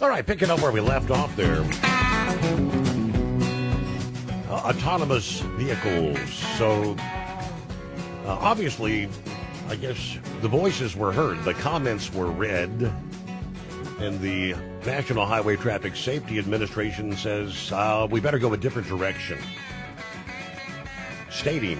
All right, picking up where we left off there. Autonomous vehicles. So, obviously, I guess the voices were heard, the comments were read, and the National Highway Traffic Safety Administration says we better go a different direction. Stating,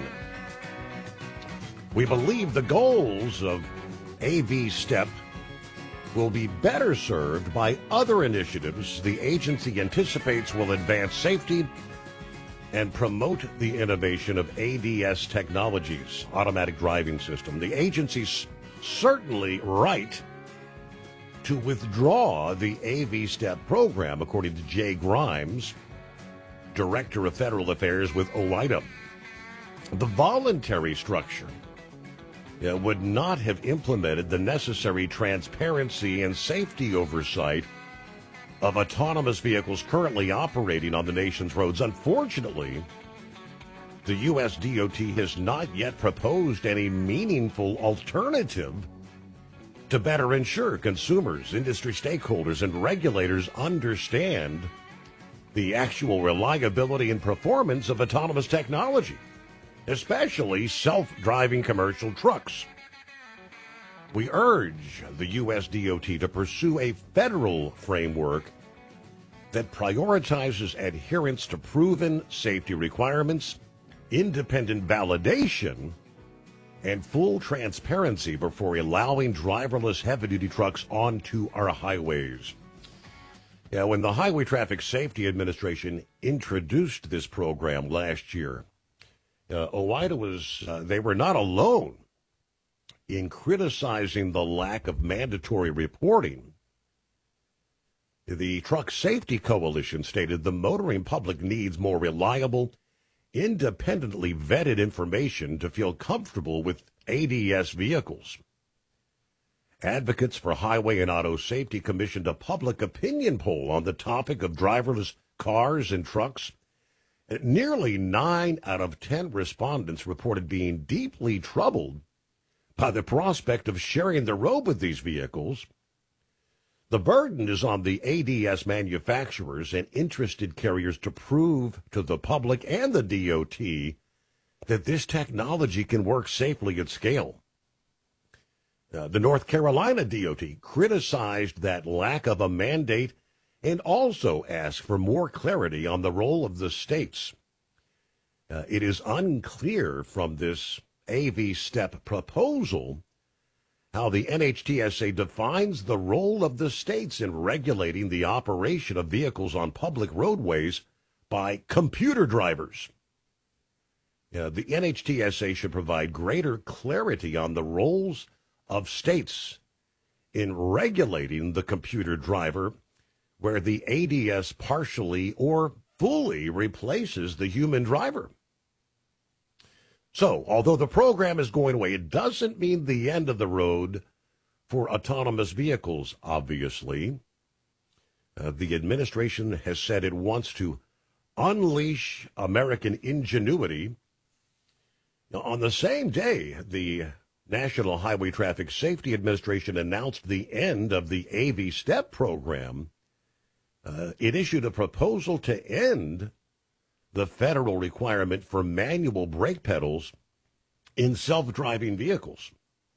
we believe the goals of AV STEP will be better served by other initiatives the agency anticipates will advance safety and promote the innovation of ADS technologies, automatic driving system. The agency's certainly right to withdraw the AV STEP program, according to Jay Grimes, Director of Federal Affairs with OOIDA. The voluntary structure would not have implemented the necessary transparency and safety oversight of autonomous vehicles currently operating on the nation's roads. Unfortunately, the U.S. DOT has not yet proposed any meaningful alternative to better ensure consumers, industry stakeholders, and regulators understand the actual reliability and performance of autonomous technology, especially self-driving commercial trucks. We urge the U.S. DOT to pursue a federal framework that prioritizes adherence to proven safety requirements, independent validation, and full transparency before allowing driverless heavy-duty trucks onto our highways. When the Highway Traffic Safety Administration introduced this program last year, OOIDA they were not alone in criticizing the lack of mandatory reporting. The Truck Safety Coalition stated the motoring public needs more reliable, independently vetted information to feel comfortable with ADS vehicles. Advocates for Highway and Auto Safety commissioned a public opinion poll on the topic of driverless cars and trucks. Nearly 9 out of 10 respondents reported being deeply troubled by the prospect of sharing the road with these vehicles. The burden is on the ADS manufacturers and interested carriers to prove to the public and the DOT that this technology can work safely at scale. The North Carolina DOT criticized that lack of a mandate and also asked for more clarity on the role of the states. It is unclear from this AV STEP proposal how the NHTSA defines the role of the states in regulating the operation of vehicles on public roadways by computer drivers. The NHTSA should provide greater clarity on the roles of states in regulating the computer driver, where the ADS partially or fully replaces the human driver. So, although the program is going away, it doesn't mean the end of the road for autonomous vehicles, obviously. The administration has said it wants to unleash American ingenuity. Now, on the same day, the National Highway Traffic Safety Administration announced the end of the AV STEP program. It issued a proposal to end the federal requirement for manual brake pedals in self-driving vehicles.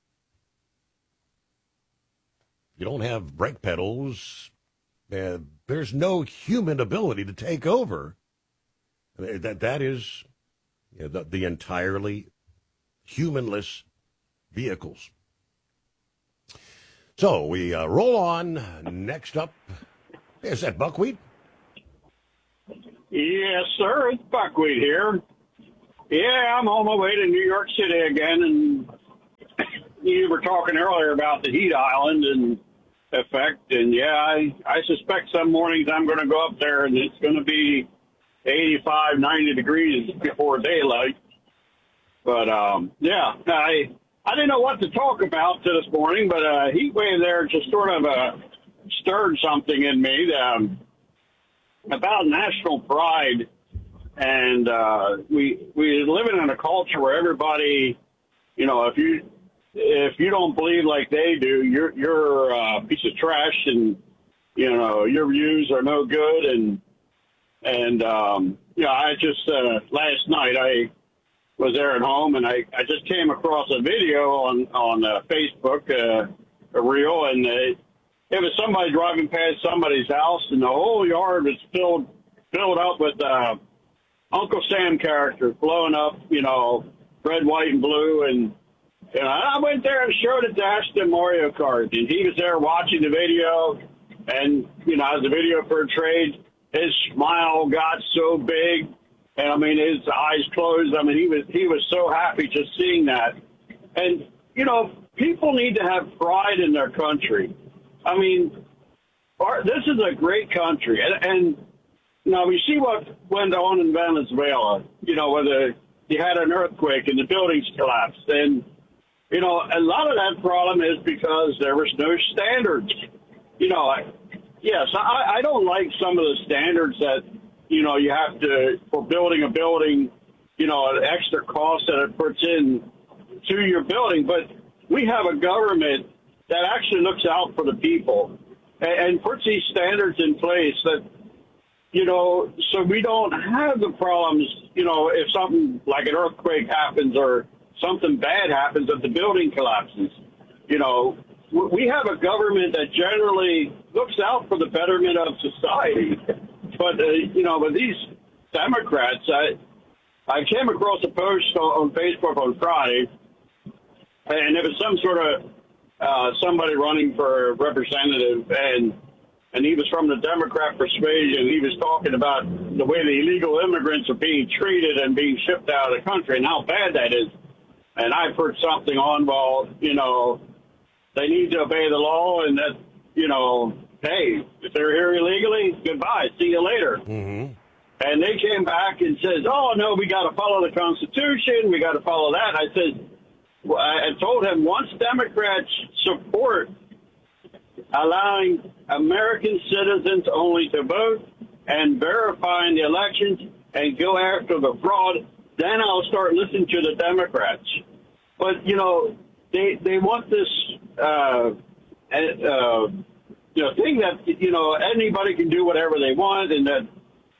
You don't have brake pedals, there's no human ability to take over. That is the entirely humanless vehicles. So we roll on. Next up, is that Buckwheat? Yes, sir. It's Buckwheat here. Yeah, I'm on my way to New York City again, and you were talking earlier about the heat island and effect, and yeah, I suspect some mornings I'm going to go up there, and it's going to be 85, 90 degrees before daylight. But, yeah, I didn't know what to talk about this morning, but a heat wave there just sort of stirred something in me about national pride. And we living in a culture where everybody, you know, if you don't believe like they do, you're a piece of trash, and your views are no good. I just, last night I was there at home and I just came across a video on Facebook, a reel, and it was somebody driving past somebody's house and the whole yard was filled up with, Uncle Sam characters blowing up, red, white, and blue. And I went there and showed it to Ashton Mario Kart. And he was there watching the video. And, as the video portrayed, his smile got so big. And, his eyes closed. He was so happy just seeing that. And, people need to have pride in their country. This is a great country. And we see what went on in Venezuela, where you had an earthquake and the buildings collapsed. And, a lot of that problem is because there was no standards. I don't like some of the standards that, you have to, for building a building, an extra cost that it puts in to your building. But we have a government that actually looks out for the people and puts these standards in place that, so we don't have the problems, if something like an earthquake happens or something bad happens, that the building collapses. We have a government that generally looks out for the betterment of society. But, with these Democrats, I came across a post on Facebook on Friday, and it was some sort of somebody running for representative, and he was from the Democrat persuasion. He was talking about the way the illegal immigrants are being treated and being shipped out of the country and how bad that is. And I've heard something on, they need to obey the law and that, hey, if they're here illegally, goodbye, see you later. Mm-hmm. And they came back and says, oh, no, we got to follow the Constitution. We got to follow that. I said, I told him once Democrats support allowing American citizens only to vote and verifying the elections and go after the fraud, then I'll start listening to the Democrats. But, they want this, thing that, anybody can do whatever they want and that,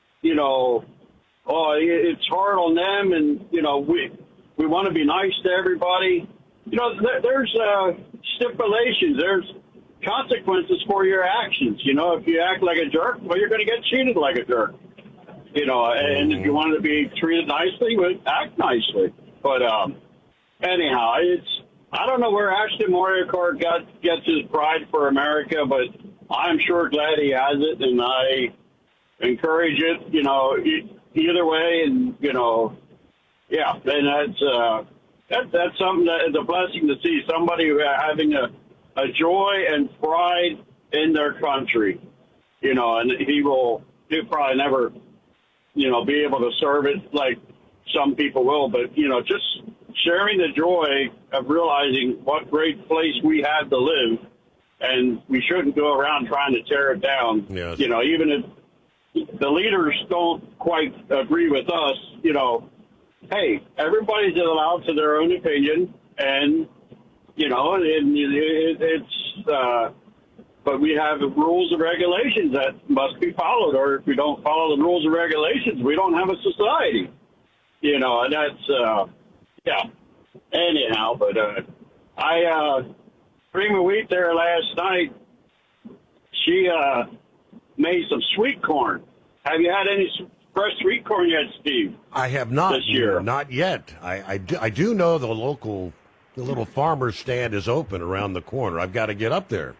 it's hard on them and, we want to be nice to everybody. There's stipulations. There's consequences for your actions. If you act like a jerk, well, you're going to get treated like a jerk. And if you want to be treated nicely, well, act nicely. But anyhow, I don't know where Ashton Mario Kart gets his pride for America, but I'm sure glad he has it, and I encourage it. Either way, and yeah, and that's something that is a blessing to see somebody having a joy and pride in their country, and he'll probably never, be able to serve it like some people will, but, just sharing the joy of realizing what great place we have to live, and we shouldn't go around trying to tear it down. Yes. Even if the leaders don't quite agree with us, hey, everybody's allowed to their own opinion, and, but we have rules and regulations that must be followed, or if we don't follow the rules and regulations, we don't have a society, and that's, yeah. Anyhow, but I Prima Wheat there last night, she made some sweet corn. Have you had any fresh sweet corn yet, Steve? I have not this year. Not yet. I do know the little farmer's stand is open around the corner. I've got to get up there.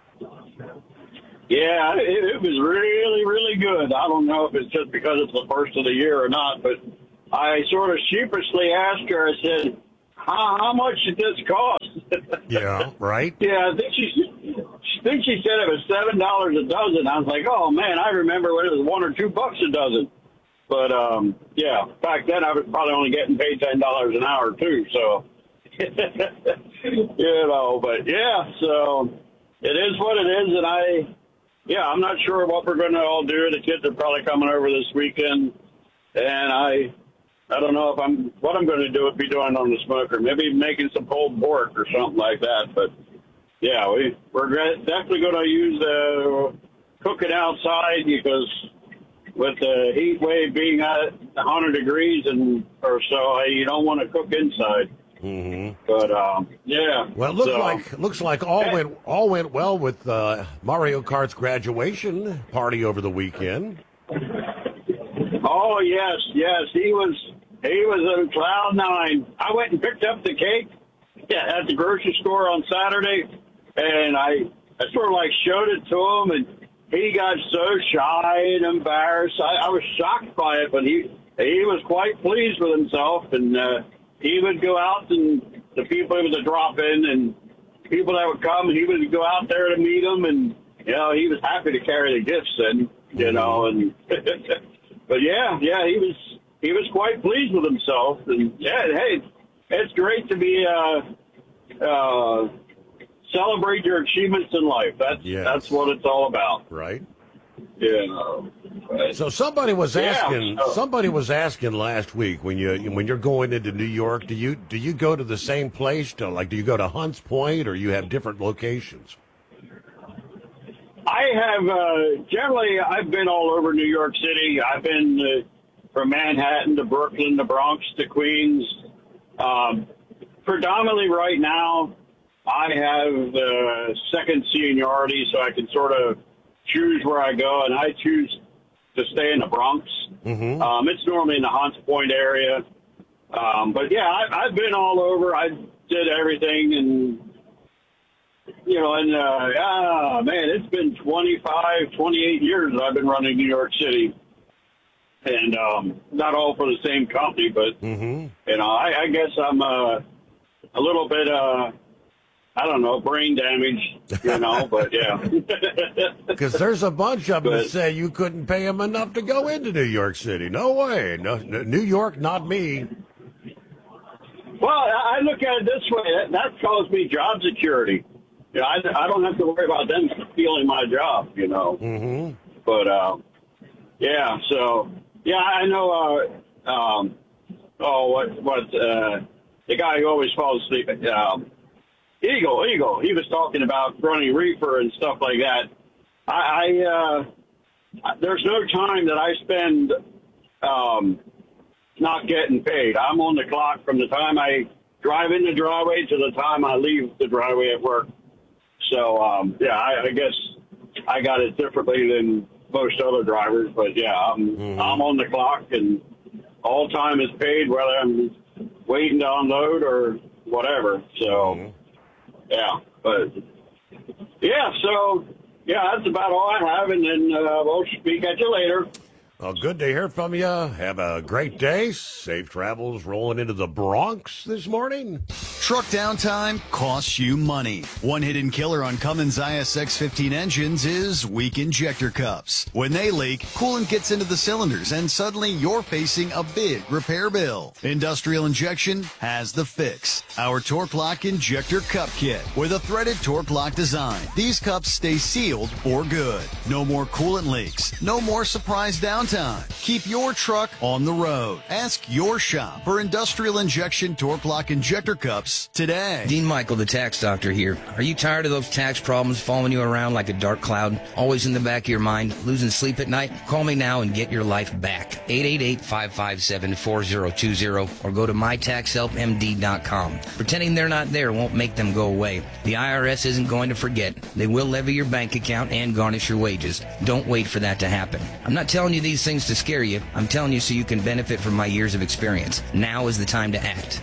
Yeah, it was really, really good. I don't know if it's just because it's the first of the year or not, but I sort of sheepishly asked her, I said, how much did this cost? Yeah, right? Yeah, I think she said it was $7 a dozen. I was like, oh, man, I remember when it was $1 or $2 a dozen. But, yeah, back then I was probably only getting paid $10 an hour, too. So, but, yeah, so it is what it is. And I'm not sure what we're going to all do. The kids are probably coming over this weekend. And I don't know what I'm going to do. Be doing on the smoker, maybe making some pulled pork or something like that. But yeah, we're definitely going to use cooking outside because with the heat wave being at 100 degrees or so, you don't want to cook inside. Mm-hmm. But yeah. Well, it looks like all went well with Mario Kart's graduation party over the weekend. Oh yes, he was on cloud nine. I went and picked up the cake at the grocery store on Saturday, and I sort of like showed it to him, and he got so shy and embarrassed. I was shocked by it, but he was quite pleased with himself, and he would go out, and the people he would drop in, and people that would come, he would go out there to meet them, and he was happy to carry the gifts in, and but yeah, he was quite pleased with himself, and hey, it's great to be celebrate your achievements in life. That's what it's all about, right? So somebody was asking last week when you're going into New York, do you go to the same place? Do you go to Hunts Point, or you have different locations? I have generally I've been all over New York City. I've been from Manhattan to Brooklyn to Bronx to Queens. Predominantly right now, I have second seniority, so I can sort of choose where I go, and I choose to stay in the Bronx. Mm-hmm. It's normally in the Hunts Point area. But yeah, I've been all over. I did everything, and man, it's been 28 years that I've been running New York City, and not all for the same company, but I guess I'm a little bit I don't know, brain damage, but yeah. Because there's a bunch of them that say you couldn't pay them enough to go into New York City. No way. No, New York, not me. Well, I look at it this way. That calls me job security. I don't have to worry about them stealing my job, Mm-hmm. But, yeah, so, yeah, I know, the guy who always falls asleep, Eagle, he was talking about running reefer and stuff like that. There's no time that I spend not getting paid. I'm on the clock from the time I drive in the driveway to the time I leave the driveway at work. So, I guess I got it differently than most other drivers, but yeah, I'm on the clock, and all time is paid, whether I'm waiting to unload or whatever. So, yeah, but yeah, so yeah, that's about all I have, and then we'll speak at you later. Well, good to hear from you. Have a great day. Safe travels rolling into the Bronx this morning. Truck downtime costs you money. One hidden killer on Cummins ISX-15 engines is weak injector cups. When they leak, coolant gets into the cylinders, and suddenly you're facing a big repair bill. Industrial Injection has the fix. Our Torque Lock Injector Cup Kit with a threaded Torque Lock design. These cups stay sealed for good. No more coolant leaks. No more surprise downtime. Keep your truck on the road. Ask your shop for Industrial Injection Torque Lock Injector Cups today. Dean Michael, the tax doctor here. Are you tired of those tax problems following you around like a dark cloud, always in the back of your mind, losing sleep at night? Call me now and get your life back. 888-557-4020 or go to mytaxhelpmd.com. Pretending they're not there won't make them go away. The IRS isn't going to forget. They will levy your bank account and garnish your wages. Don't wait for that to happen. I'm not telling you these things to scare you. I'm telling you so you can benefit from my years of experience. Now is the time to act.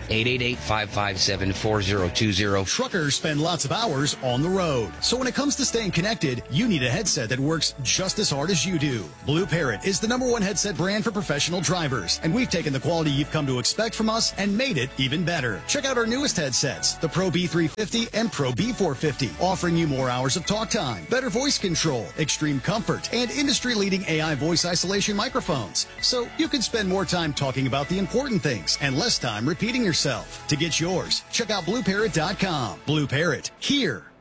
888-557-4020. Truckers spend lots of hours on the road. So when it comes to staying connected, you need a headset that works just as hard as you do. Blue Parrot is the #1 headset brand for professional drivers, and we've taken the quality you've come to expect from us and made it even better. Check out our newest headsets, the Pro B350 and Pro B450, offering you more hours of talk time, better voice control, extreme comfort, and industry-leading AI voice isolation microphones, so you can spend more time talking about the important things and less time repeating yourself. To get yours, check out BlueParrot.com. Blue Parrot, here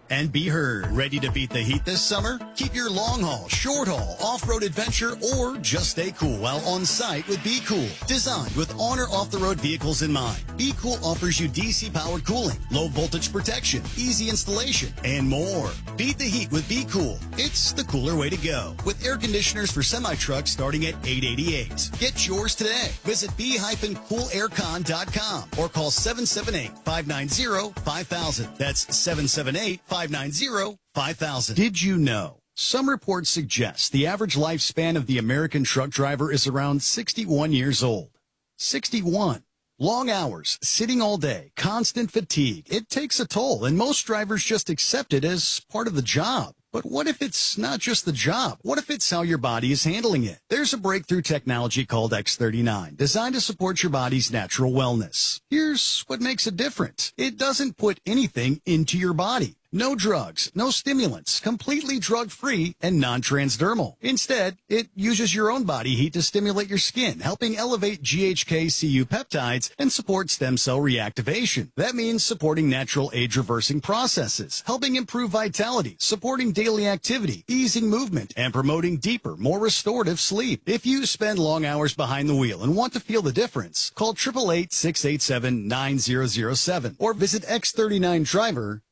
and be heard. Ready to beat the heat this summer? Keep your long haul, short haul, off-road adventure, or just stay cool while on site with Be Cool. Designed with on or off-the-road vehicles in mind, Be Cool offers you DC-powered cooling, low-voltage protection, easy installation, and more. Beat the heat with Be Cool. It's the cooler way to go. With air conditioners for semi-trucks starting at $888. Get yours today. Visit b-coolaircon.com or call 778-590-5000. That's 778-590-5000. Did you know? Some reports suggest the average lifespan of the American truck driver is around 61 years old. 61. Long hours, sitting all day, constant fatigue. It takes a toll, and most drivers just accept it as part of the job. But what if it's not just the job? What if it's how your body is handling it? There's a breakthrough technology called X39, designed to support your body's natural wellness. Here's what makes it different. It doesn't put anything into your body. No drugs, no stimulants, completely drug-free and non-transdermal. Instead, it uses your own body heat to stimulate your skin, helping elevate GHK-Cu peptides and support stem cell reactivation. That means supporting natural age-reversing processes, helping improve vitality, supporting daily activity, easing movement, and promoting deeper, more restorative sleep. If you spend long hours behind the wheel and want to feel the difference, call 888-687-9007 or visit x39driver.com.